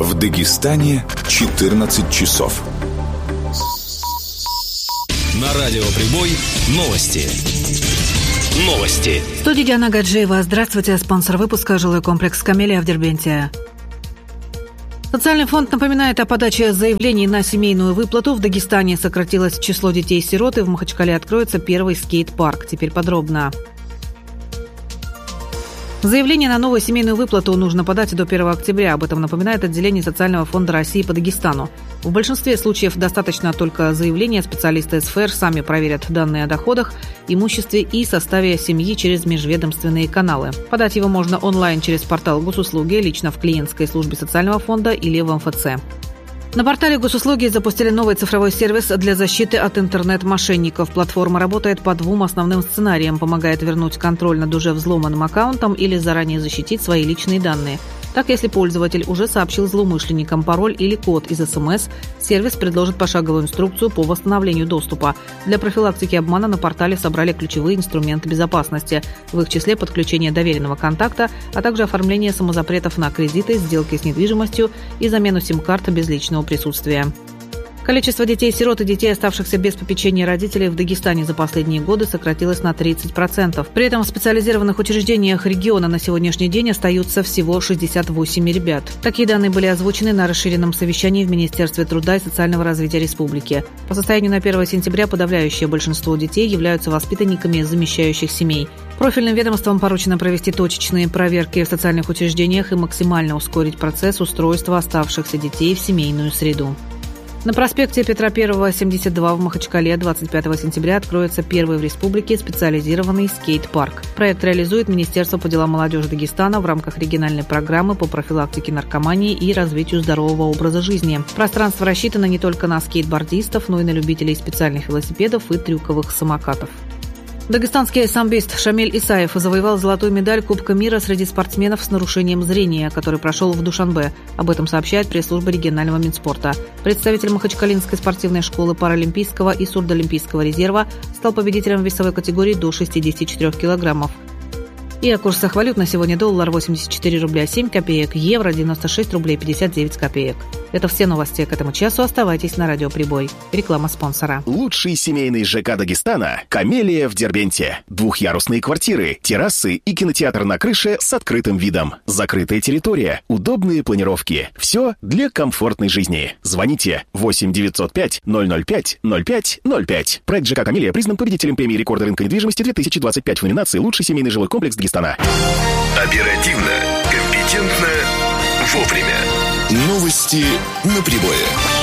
В Дагестане 14 часов. На радио «Прибой» новости. В студии Диана Гаджиева. Здравствуйте. Спонсор выпуска — жилой комплекс «Камелия» в Дербенте. Социальный фонд напоминает о подаче заявлений на семейную выплату. В Дагестане сократилось число детей-сирот, и в Махачкале откроется первый скейт-парк. Теперь подробно. Заявление на новую семейную выплату нужно подать до 1 октября. Об этом напоминает отделение Социального фонда России по Дагестану. В большинстве случаев достаточно только заявления. Специалисты СФР сами проверят данные о доходах, имуществе и составе семьи через межведомственные каналы. Подать его можно онлайн через портал Госуслуги, лично в клиентской службе Социального фонда или в МФЦ. На портале Госуслуги запустили новый цифровой сервис для защиты от интернет-мошенников. Платформа работает по двум основным сценариям. Помогает вернуть контроль над уже взломанным аккаунтом или заранее защитить свои личные данные. Так, если пользователь уже сообщил злоумышленникам пароль или код из СМС, сервис предложит пошаговую инструкцию по восстановлению доступа. Для профилактики обмана на портале собрали ключевые инструменты безопасности, в их числе подключение доверенного контакта, а также оформление самозапретов на кредиты, сделки с недвижимостью и замену сим-карты без личного присутствия. Количество детей-сирот и детей, оставшихся без попечения родителей, в Дагестане за последние годы сократилось на 30%. При этом в специализированных учреждениях региона на сегодняшний день остаются всего 68 ребят. Такие данные были озвучены на расширенном совещании в Министерстве труда и социального развития республики. По состоянию на 1 сентября подавляющее большинство детей являются воспитанниками замещающих семей. Профильным ведомствам поручено провести точечные проверки в социальных учреждениях и максимально ускорить процесс устройства оставшихся детей в семейную среду. На проспекте Петра I, 72 в Махачкале 25 сентября откроется первый в республике специализированный скейт-парк. Проект реализует Министерство по делам молодежи Дагестана в рамках региональной программы по профилактике наркомании и развитию здорового образа жизни. Пространство рассчитано не только на скейтбордистов, но и на любителей специальных велосипедов и трюковых самокатов. Дагестанский самбист Шамиль Исаев завоевал золотую медаль Кубка мира среди спортсменов с нарушением зрения, который прошел в Душанбе. Об этом сообщает пресс-служба регионального Минспорта. Представитель Махачкалинской спортивной школы паралимпийского и сурдоолимпийского резерва стал победителем весовой категории до 64 килограммов. И о курсах валют на сегодня: доллар 84 рубля 7 копеек, евро 96 рублей 59 копеек. Это все новости к этому часу. Оставайтесь на радио «Прибой». Реклама спонсора. Лучший семейный ЖК Дагестана — «Камелия» в Дербенте. Двухъярусные квартиры, террасы и кинотеатр на крыше с открытым видом. Закрытая территория, удобные планировки. Все для комфортной жизни. Звоните 8 905 005 05 05. Проект ЖК «Камелия» признан победителем премии «Рекорд рынка недвижимости» 2025 в номинации «Лучший семейный жилой комплекс Дагестана». Оперативно, компетентно, вовремя. Новости на Прибое.